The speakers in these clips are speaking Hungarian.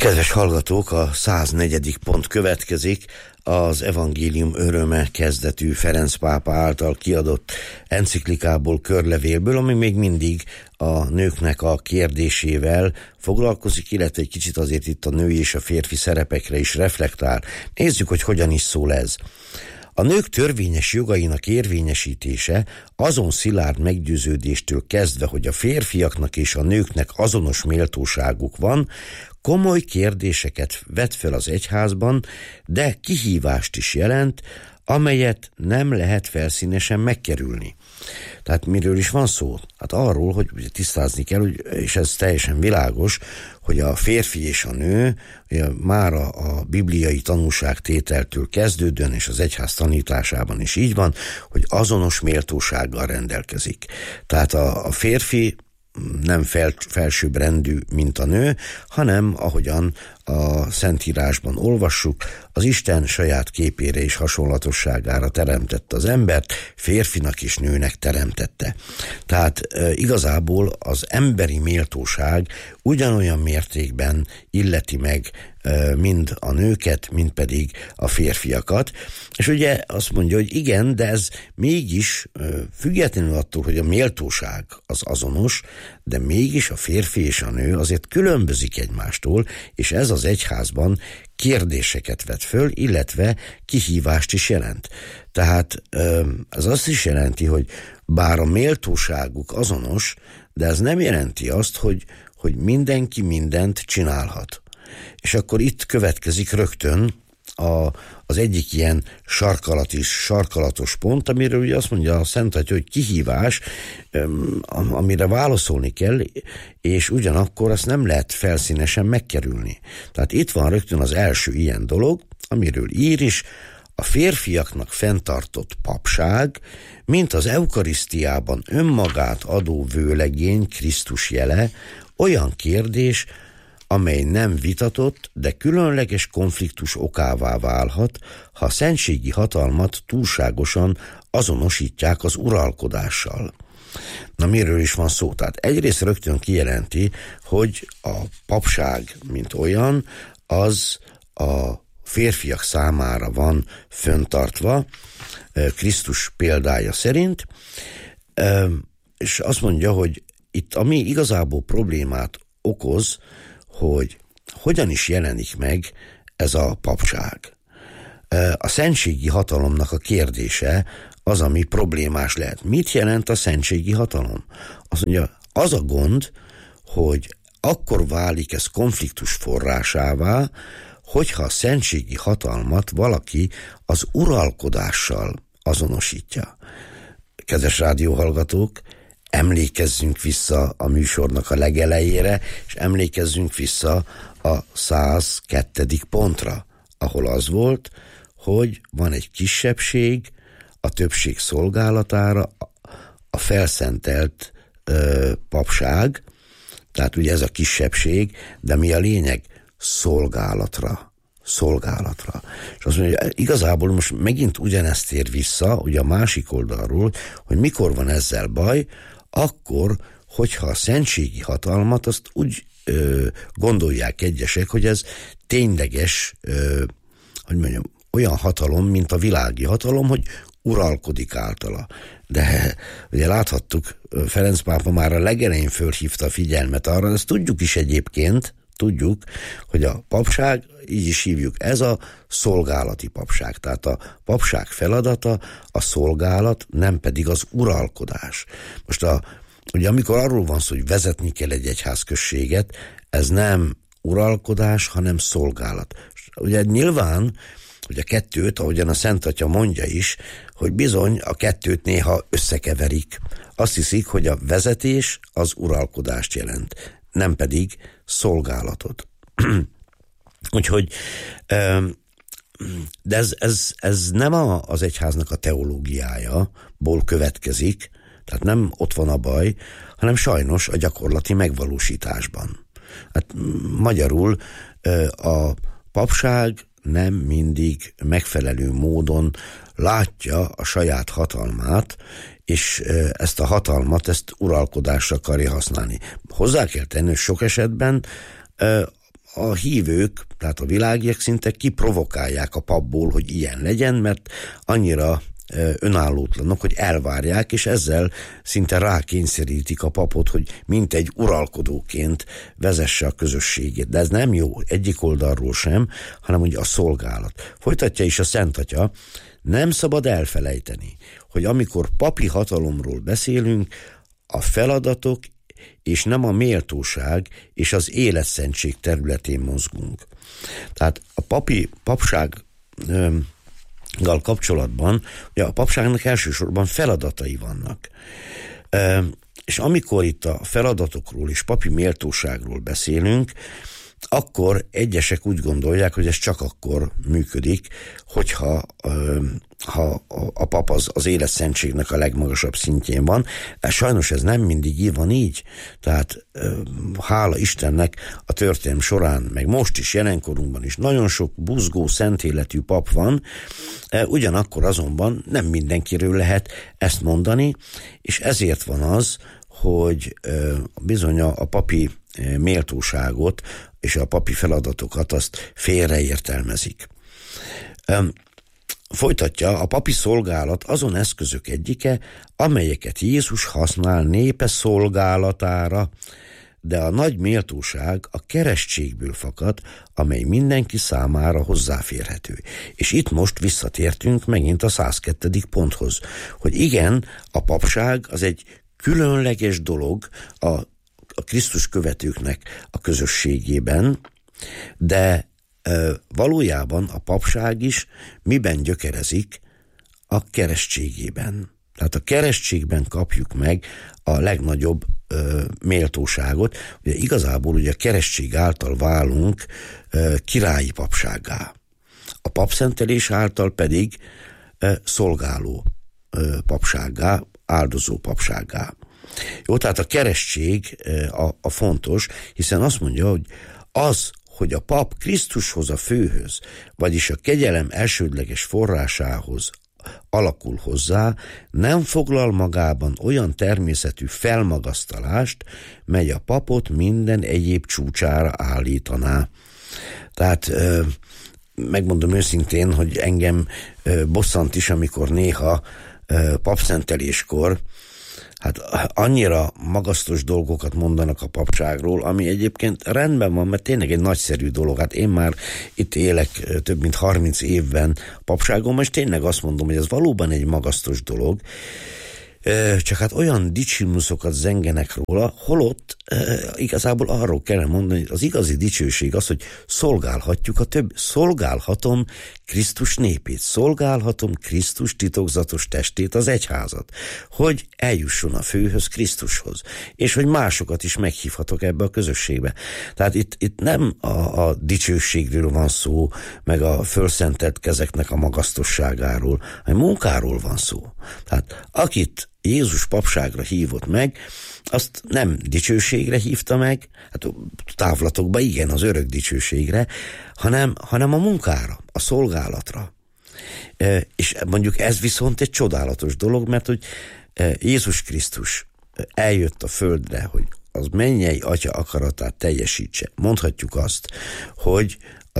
Kedves hallgatók, a 104. pont következik, az Evangélium öröme kezdetű Ferenc pápa által kiadott enciklikából, körlevélből, ami még mindig a nőknek a kérdésével foglalkozik, illetve egy kicsit azért itt a női és a férfi szerepekre is reflektál. Nézzük, hogy hogyan is szól ez. A nők törvényes jogainak érvényesítése azon szilárd meggyőződéstől kezdve, hogy a férfiaknak és a nőknek azonos méltóságuk van, komoly kérdéseket vet fel az egyházban, de kihívást is jelent, amelyet nem lehet felszínesen megkerülni. Tehát miről is van szó? Hát arról, hogy tisztázni kell, és ez teljesen világos, hogy a férfi és a nő már a bibliai tanúságtételtől kezdődően, és az egyház tanításában is így van, hogy azonos méltósággal rendelkezik. Tehát a férfi nem felsőbbrendű, mint a nő, hanem, ahogyan a Szentírásban olvassuk, az Isten saját képére és hasonlatosságára teremtette az embert, férfinak és nőnek teremtette. Tehát igazából az emberi méltóság ugyanolyan mértékben illeti meg mind a nőket, mind pedig a férfiakat. És ugye azt mondja, hogy igen, de ez mégis függetlenül attól, hogy a méltóság az azonos, de mégis a férfi és a nő azért különbözik egymástól, és ez az egyházban kérdéseket vet föl, illetve kihívást is jelent. Tehát ez azt is jelenti, hogy bár a méltóságuk azonos, de ez nem jelenti azt, hogy mindenki mindent csinálhat. És akkor itt következik rögtön az egyik ilyen sarkalatos pont, amiről ugye azt mondja a Szent Atya, hogy kihívás, amire válaszolni kell, és ugyanakkor azt nem lehet felszínesen megkerülni. Tehát itt van rögtön az első ilyen dolog, amiről ír is: a férfiaknak fenntartott papság, mint az eukarisztiában önmagát adó vőlegény, Krisztus jele, olyan kérdés, amely nem vitatott, de különleges konfliktus okává válhat, ha a szentségi hatalmat túlságosan azonosítják az uralkodással. Na, miről is van szó? Tehát egyrészt rögtön kijelenti, hogy a papság, mint olyan, az a férfiak számára van föntartva, Krisztus példája szerint, és azt mondja, hogy itt ami igazából problémát okoz, hogy hogyan is jelenik meg ez a papság. A szentségi hatalomnak a kérdése az, ami problémás lehet. Mit jelent a szentségi hatalom? Azt mondja, az a gond, hogy akkor válik ez konfliktus forrásává, hogyha a szentségi hatalmat valaki az uralkodással azonosítja. Kedves rádióhallgatók, emlékezzünk vissza a műsornak a legelejére, és emlékezzünk vissza a 102. pontra, ahol az volt, hogy van egy kisebbség a többség szolgálatára, a felszentelt papság, tehát ugye ez a kisebbség, de mi a lényeg? Szolgálatra. És azt mondja, igazából most megint ugyanezt tér vissza, ugye a másik oldalról, hogy mikor van ezzel baj, akkor, hogyha a szentségi hatalmat azt úgy gondolják egyesek, hogy ez tényleges, olyan hatalom, mint a világi hatalom, hogy uralkodik általa. De ugye láthattuk, Ferenc pápa már a legelején fölhívta a figyelmet arra, ezt tudjuk is egyébként, hogy a papság, így is hívjuk, ez a szolgálati papság. Tehát a papság feladata a szolgálat, nem pedig az uralkodás. Most ugye amikor arról van szó, hogy vezetni kell egy egyházközséget, ez nem uralkodás, hanem szolgálat. Ugye nyilván, hogy a kettőt, ahogyan a Szent Atya mondja is, hogy bizony a kettőt néha összekeverik. Azt hiszik, hogy a vezetés az uralkodást jelent, nem pedig szolgálatot. Úgyhogy, de ez nem az egyháznak a teológiájából következik, tehát nem ott van a baj, hanem sajnos a gyakorlati megvalósításban. Hát magyarul a papság nem mindig megfelelő módon látja a saját hatalmát, és ezt a hatalmat, ezt uralkodásra akarja használni. Hozzá kell tenni, hogy sok esetben a hívők, tehát a világiak szinte kiprovokálják a papból, hogy ilyen legyen, mert annyira önállótlanok, hogy elvárják, és ezzel szinte rákényszerítik a papot, hogy mint egy uralkodóként vezesse a közösségét. De ez nem jó egyik oldalról sem, hanem ugye a szolgálat. Folytatja is a Szent Atya, nem szabad elfelejteni, hogy amikor papi hatalomról beszélünk, a feladatok és nem a méltóság és az életszentség területén mozgunk. Tehát a papsággal kapcsolatban, ugye a papságnak elsősorban feladatai vannak. És amikor itt a feladatokról és papi méltóságról beszélünk, akkor egyesek úgy gondolják, hogy ez csak akkor működik, hogyha a pap az életszentségnek a legmagasabb szintjén van. Sajnos ez nem mindig van így, tehát hála Istennek a történelem során, meg most is, jelenkorunkban is nagyon sok buzgó, szent életű pap van, ugyanakkor azonban nem mindenkiről lehet ezt mondani, és ezért van az, hogy bizony a papi méltóságot és a papi feladatokat azt félreértelmezik. Folytatja, a papi szolgálat azon eszközök egyike, amelyeket Jézus használ népe szolgálatára, de a nagy méltóság a keresztségből fakad, amely mindenki számára hozzáférhető. És itt most visszatértünk megint a 102. ponthoz, hogy igen, a papság az egy különleges dolog a Krisztus követőknek a közösségében, de valójában a papság is miben gyökerezik? A keresztségében. Tehát a keresztségben kapjuk meg a legnagyobb méltóságot. Ugye igazából ugye a keresztség által válunk királyi papsággá. A papszentelés által pedig szolgáló papsággá, áldozó papsággá. Jó, tehát a keresztség a fontos, hiszen azt mondja, hogy az, hogy a pap Krisztushoz, a főhöz, vagyis a kegyelem elsődleges forrásához alakul hozzá, nem foglal magában olyan természetű felmagasztalást, mely a papot minden egyéb csúcsára állítaná. Tehát megmondom őszintén, hogy engem bosszant is, amikor néha papszenteléskor hát annyira magasztos dolgokat mondanak a papságról, ami egyébként rendben van, mert tényleg egy nagyszerű dolog. Hát én már itt élek több mint 30 évben papságon, és tényleg azt mondom, hogy ez valóban egy magasztos dolog. Csak hát olyan dicsimnuszokat zengenek róla, holott igazából arról kellene mondani, hogy az igazi dicsőség az, hogy szolgálhatjuk szolgálhatom Krisztus népét, szolgálhatom Krisztus titokzatos testét, az egyházat, hogy eljusson a főhöz, Krisztushoz, és hogy másokat is meghívhatok ebbe a közösségbe. Tehát itt nem a dicsőségről van szó, meg a fölszentelt kezeknek a magasztosságáról, hanem munkáról van szó. Tehát akit Jézus papságra hívott meg, azt nem dicsőségre hívta meg, hát távlatokban igen, az örök dicsőségre, hanem a munkára, a szolgálatra. És mondjuk ez viszont egy csodálatos dolog, mert hogy Jézus Krisztus eljött a földre, hogy az mennyei Atya akaratát teljesítse. Mondhatjuk azt, hogy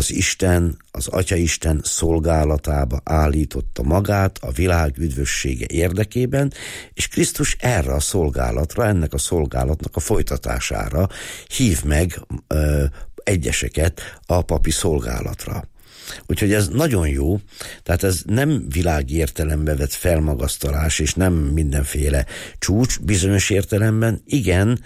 az Atya Isten szolgálatába állította magát a világ üdvössége érdekében, és Krisztus erre a szolgálatra, ennek a szolgálatnak a folytatására hív meg egyeseket a papi szolgálatra. Úgyhogy ez nagyon jó, tehát ez nem világi értelembe vett felmagasztalás, és nem mindenféle csúcs bizonyos értelemben, igen,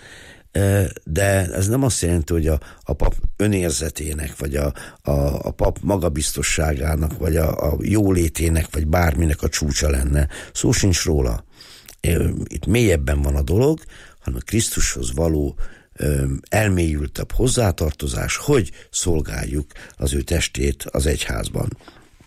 de ez nem azt jelenti, hogy a pap önérzetének, vagy a pap magabiztosságának, vagy a jólétének, vagy bárminek a csúcsa lenne. Szó sincs róla. Itt mélyebben van a dolog, hanem a Krisztushoz való elmélyültebb hozzátartozás, hogy szolgáljuk az ő testét az egyházban.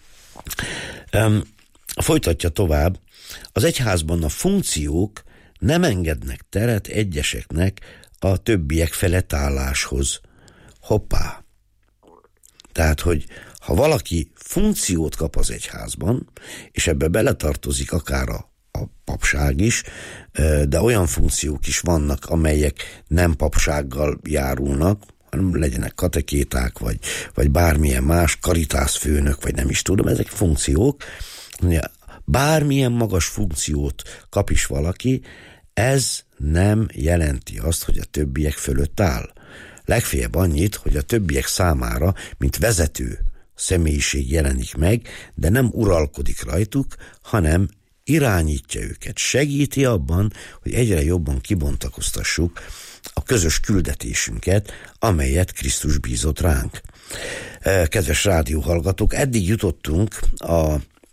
Folytatja tovább, az egyházban a funkciók nem engednek teret egyeseknek a többiek felett álláshoz. Hoppá! Tehát, hogy ha valaki funkciót kap az egyházban, és ebbe beletartozik akár a papság is, de olyan funkciók is vannak, amelyek nem papsággal járulnak, hanem legyenek katekéták, vagy bármilyen más, karitászfőnök, vagy nem is tudom, ezek funkciók. Bármilyen magas funkciót kap is valaki, ez nem jelenti azt, hogy a többiek fölött áll. Legfeljebb annyit, hogy a többiek számára, mint vezető személyiség jelenik meg, de nem uralkodik rajtuk, hanem irányítja őket, segíti abban, hogy egyre jobban kibontakoztassuk a közös küldetésünket, amelyet Krisztus bízott ránk. Kedves rádióhallgatók, eddig jutottunk a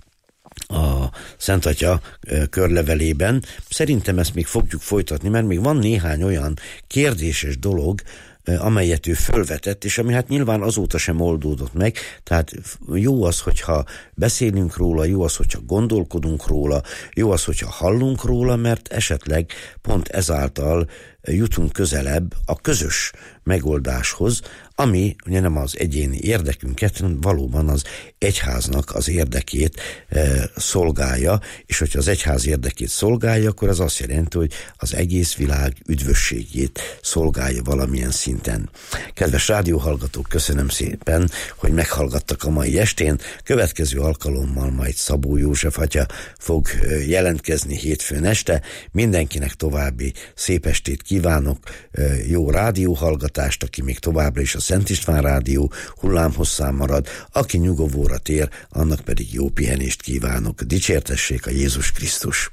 Szent Atya körlevelében. Szerintem ezt még fogjuk folytatni, mert még van néhány olyan kérdéses dolog, amelyet ő fölvetett, és ami hát nyilván azóta sem oldódott meg, tehát jó az, hogyha beszélünk róla, jó az, hogyha gondolkodunk róla, jó az, hogyha hallunk róla, mert esetleg pont ezáltal jutunk közelebb a közös megoldáshoz, ami ugye nem az egyéni érdekünket, hanem valóban az egyháznak az érdekét szolgálja, és hogyha az egyház érdekét szolgálja, akkor az azt jelenti, hogy az egész világ üdvösségét szolgálja valamilyen szinten. Kedves rádióhallgatók, köszönöm szépen, hogy meghallgattak a mai estén. Következő alkalommal majd Szabó József atya fog jelentkezni hétfőn este. Mindenkinek további szép estét kívánok, jó rádióhallgatást, aki még továbbra is a Szent István Rádió hullámhosszán marad, aki nyugovóra tér, annak pedig jó pihenést kívánok. Dicsértessék a Jézus Krisztus!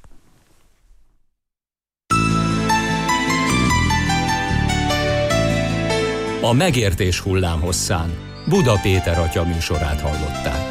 A Megértés hullámhosszán Buda Péter atya műsorát hallották.